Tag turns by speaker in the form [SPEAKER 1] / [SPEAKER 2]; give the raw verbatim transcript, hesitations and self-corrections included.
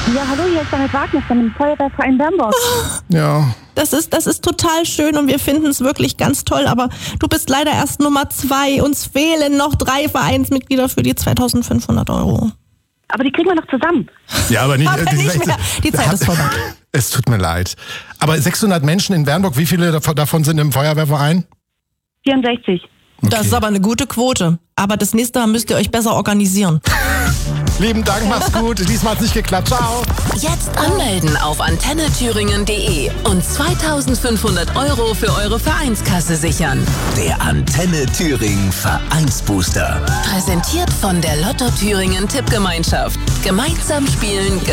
[SPEAKER 1] Ja, hallo, hier ist Janet Wagner von dem Feuerwehrverein Bernburg.
[SPEAKER 2] Ja.
[SPEAKER 3] Das ist, das ist total schön und wir finden es wirklich ganz toll, aber du bist leider erst Nummer zwei. Uns fehlen noch drei Vereinsmitglieder für die zweitausendfünfhundert Euro.
[SPEAKER 1] Aber die kriegen wir noch zusammen.
[SPEAKER 2] Ja, aber nicht,
[SPEAKER 3] Aber
[SPEAKER 2] äh,
[SPEAKER 3] nicht mehr. Die Zeit ist vorbei.
[SPEAKER 2] Es tut mir leid. Aber sechshundert Menschen in Bernburg, wie viele davon sind im Feuerwehrverein?
[SPEAKER 1] vierundsechzig.
[SPEAKER 2] Okay.
[SPEAKER 3] Das ist aber eine gute Quote. Aber das nächste Mal müsst ihr euch besser organisieren.
[SPEAKER 2] Lieben Dank, mach's gut. Diesmal hat's nicht geklappt. Ciao.
[SPEAKER 4] Jetzt anmelden auf antenne thüringen punkt de und zweitausendfünfhundert Euro für eure Vereinskasse sichern.
[SPEAKER 5] Der Antenne Thüringen Vereinsbooster.
[SPEAKER 4] Präsentiert von der Lotto Thüringen Tippgemeinschaft. Gemeinsam spielen,